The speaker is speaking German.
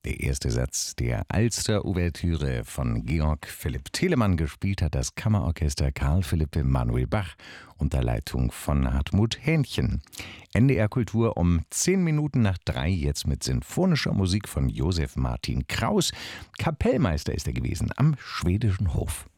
Der erste Satz der Alster-Ouvertüre von Georg Philipp Telemann, gespielt hat das Kammerorchester Carl Philipp Emanuel Bach unter Leitung von Hartmut Hähnchen. NDR Kultur um 10 Minuten nach 3, jetzt mit sinfonischer Musik von Josef Martin Kraus. Kapellmeister ist er gewesen am Schwedischen Hof.